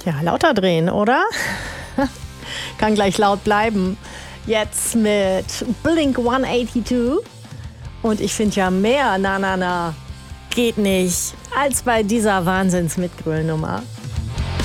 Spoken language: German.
Ja, lauter drehen, oder? Kann gleich laut bleiben. Jetzt mit Blink 182. Und ich finde ja mehr, na, geht nicht, als bei dieser Wahnsinns-Mitgröl-Nummer.